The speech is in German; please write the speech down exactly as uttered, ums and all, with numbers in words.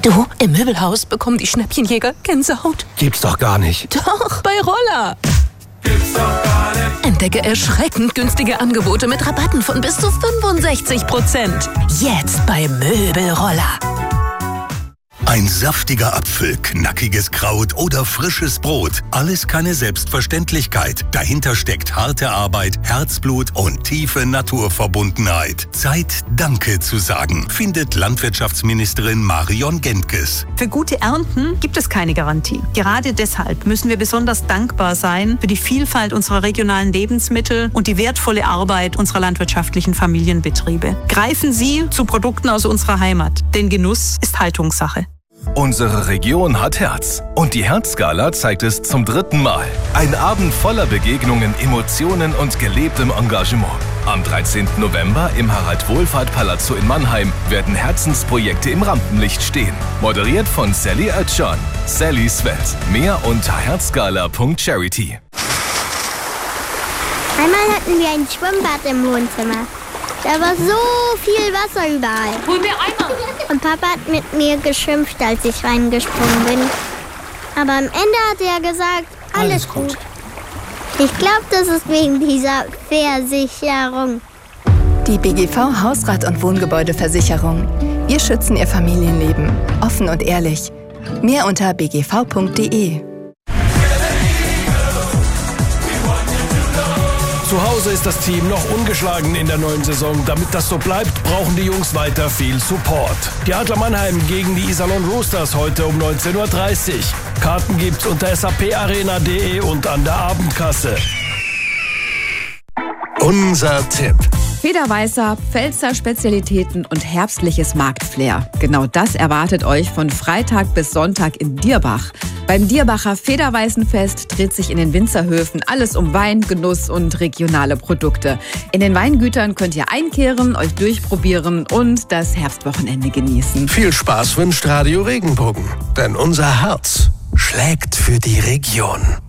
Du, im Möbelhaus bekommen die Schnäppchenjäger Gänsehaut. Gibt's doch gar nicht. Doch, bei Roller. Gibt's doch gar nicht. Entdecke erschreckend günstige Angebote mit Rabatten von bis zu fünfundsechzig Prozent. Jetzt bei Möbelroller. Ein saftiger Apfel, knackiges Kraut oder frisches Brot. Alles keine Selbstverständlichkeit. Dahinter steckt harte Arbeit, Herzblut und tiefe Naturverbundenheit. Zeit, Danke zu sagen, findet Landwirtschaftsministerin Marion Gentges. Für gute Ernten gibt es keine Garantie. Gerade deshalb müssen wir besonders dankbar sein für die Vielfalt unserer regionalen Lebensmittel und die wertvolle Arbeit unserer landwirtschaftlichen Familienbetriebe. Greifen Sie zu Produkten aus unserer Heimat, denn Genuss ist Haltungssache. Unsere Region hat Herz. Und die Herzgala zeigt es zum dritten Mal. Ein Abend voller Begegnungen, Emotionen und gelebtem Engagement. Am dreizehnten November im Harald-Wohlfahrt-Palazzo in Mannheim werden Herzensprojekte im Rampenlicht stehen. Moderiert von Sally Oetschan. Sallys Welt. Mehr unter herzgala punkt charity. Einmal hatten wir ein Schwimmbad im Wohnzimmer. Da war so viel Wasser überall. Hol mir Eimer. Und Papa hat mit mir geschimpft, als ich reingesprungen bin. Aber am Ende hat er gesagt, alles, alles gut. gut. Ich glaube, das ist wegen dieser Versicherung. Die B G V Hausrat- und Wohngebäudeversicherung. Wir schützen Ihr Familienleben. Offen und ehrlich. Mehr unter b g v punkt d e. Zu Hause ist das Team noch ungeschlagen in der neuen Saison. Damit das so bleibt, brauchen die Jungs weiter viel Support. Die Adler Mannheim gegen die Iserlohn Roosters heute um neunzehn Uhr dreißig. Karten gibt's unter s a p arena punkt d e und an der Abendkasse. Unser Tipp. Federweißer, Pfälzer Spezialitäten und herbstliches Marktflair. Genau das erwartet euch von Freitag bis Sonntag in Dierbach. Beim Dierbacher Federweißenfest dreht sich in den Winzerhöfen alles um Wein, Genuss und regionale Produkte. In den Weingütern könnt ihr einkehren, euch durchprobieren und das Herbstwochenende genießen. Viel Spaß wünscht Radio Regenbogen, denn unser Herz schlägt für die Region.